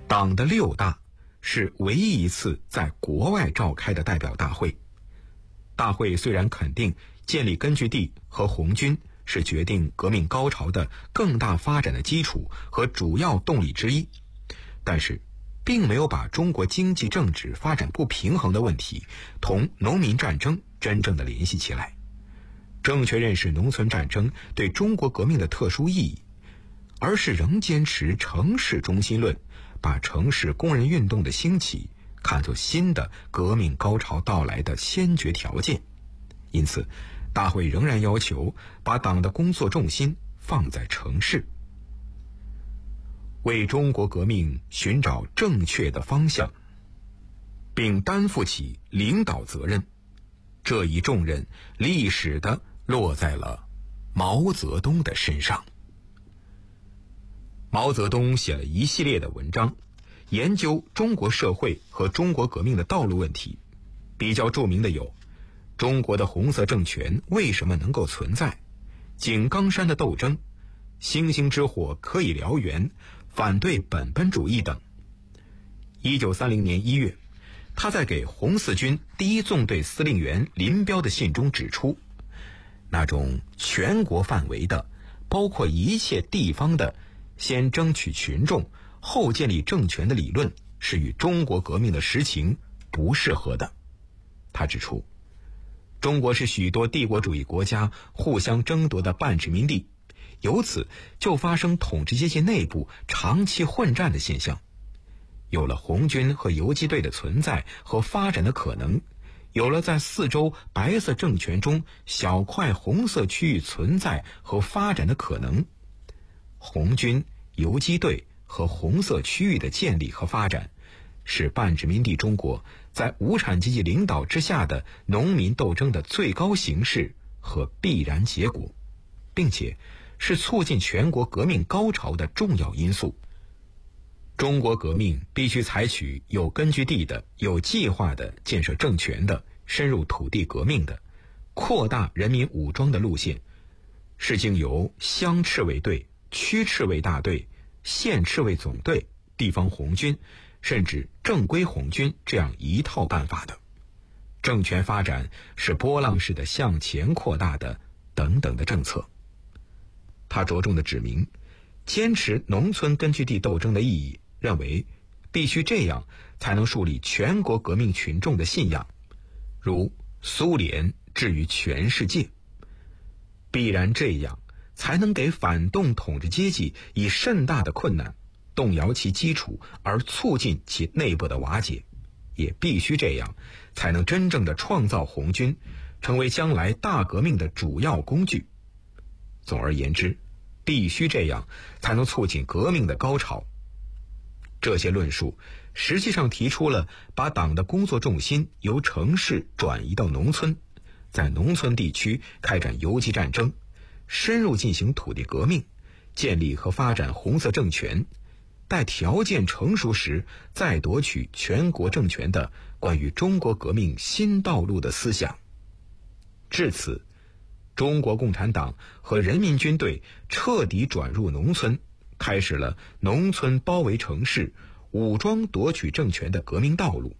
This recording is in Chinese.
党的6大是唯一一次在国外召开的代表大会。大会虽然肯定建立根据地和红军是决定革命高潮的更大发展的基础和主要动力之一，但是并没有把中国经济政治发展不平衡的问题同农民战争真正的联系起来，正确认识农村战争对中国革命的特殊意义，而是仍坚持城市中心论，把城市工人运动的兴起看作新的革命高潮到来的先决条件。因此大会仍然要求把党的工作重心放在城市，为中国革命寻找正确的方向，并担负起领导责任。这一重任历史地落在了毛泽东的身上。毛泽东写了一系列的文章，研究中国社会和中国革命的道路问题。比较著名的有中国的红色政权为什么能够存在、井冈山的斗争、星星之火可以燎原、反对本本主义等。1930年1月，他在给红四军第一纵队司令员林彪的信中指出，那种全国范围的，包括一切地方的先争取群众后建立政权的理论是与中国革命的实情不适合的。他指出，中国是许多帝国主义国家互相争夺的半殖民地，由此就发生统治阶级内部长期混战的现象。有了红军和游击队的存在和发展的可能，有了在四周白色政权中小块红色区域存在和发展的可能，红军、游击队和红色区域的建立和发展，是半殖民地中国在无产阶级领导之下的农民斗争的最高形式和必然结果，并且是促进全国革命高潮的重要因素。中国革命必须采取有根据地的、有计划的建设政权的、深入土地革命的、扩大人民武装的路线，是经由乡赤卫队、区赤卫大队、县赤卫总队、地方红军甚至正规红军这样一套办法的。政权发展是波浪式的向前扩大的等等的政策。他着重的指明，坚持农村根据地斗争的意义，认为必须这样才能树立全国革命群众的信仰，如苏联至于全世界。必然这样才能给反动统治阶级以甚大的困难，动摇其基础而促进其内部的瓦解，也必须这样才能真正的创造红军成为将来大革命的主要工具。总而言之，必须这样才能促进革命的高潮。这些论述实际上提出了把党的工作重心由城市转移到农村，在农村地区开展游击战争，深入进行土地革命，建立和发展红色政权，待条件成熟时再夺取全国政权的关于中国革命新道路的思想。至此，中国共产党和人民军队彻底转入农村，开始了农村包围城市、武装夺取政权的革命道路。